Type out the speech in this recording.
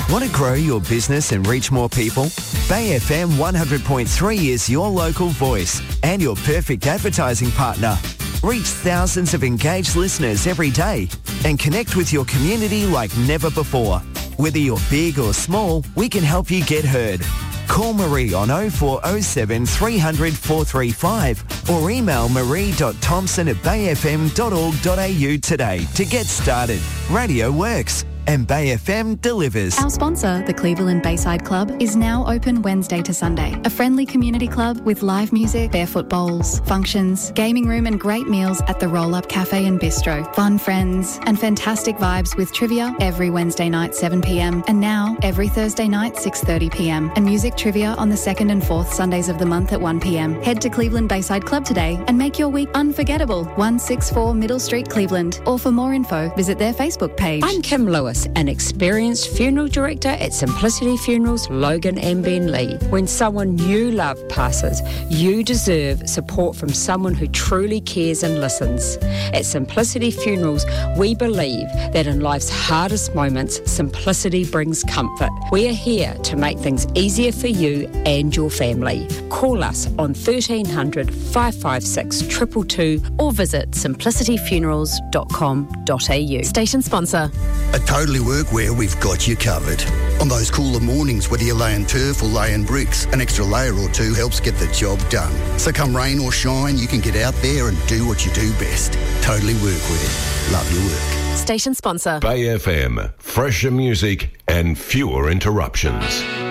Want to grow your business and reach more people? Bay FM 100.3 is your local voice and your perfect advertising partner. Reach thousands of engaged listeners every day and connect with your community like never before. Whether you're big or small, we can help you get heard. Call Marie on 0407 300 435 or email marie.thompson@bayfm.org.au today to get started. Radio works. And Bay FM delivers. Our sponsor, the Cleveland Bayside Club, is now open Wednesday to Sunday. A friendly community club with live music, barefoot bowls, functions, gaming room and great meals at the Roll Up Cafe and Bistro. Fun friends and fantastic vibes with trivia every Wednesday night 7 p.m. and now every Thursday night 6:30 p.m. and music trivia on the 2nd and 4th Sundays of the month at 1 p.m. Head to Cleveland Bayside Club today and make your week unforgettable. 164 Middle Street, Cleveland. Or for more info, visit their Facebook page. I'm Kim Lewis, an experienced funeral director at Simplicity Funerals, Logan and Ben Lee. When someone you love passes, you deserve support from someone who truly cares and listens. At Simplicity Funerals, we believe that in life's hardest moments, simplicity brings comfort. We are here to make things easier for you and your family. Call us on 1300 556 222 or visit simplicityfunerals.com.au. Station sponsor. At Totally Workwear, we've got you covered. On those cooler mornings, whether you're laying turf or laying bricks, an extra layer or two helps get the job done. So come rain or shine, you can get out there and do what you do best. Totally Workwear. Love your work. Station sponsor. Bay FM. Fresher music and fewer interruptions.